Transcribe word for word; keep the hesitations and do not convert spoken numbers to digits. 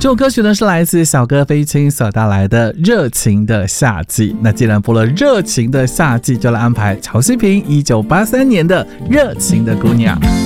这首歌曲呢是来自小哥飞青所带来的《热情的夏季》。那既然播了《热情的夏季》，就来安排曹希平一九八三年的《热情的姑娘》。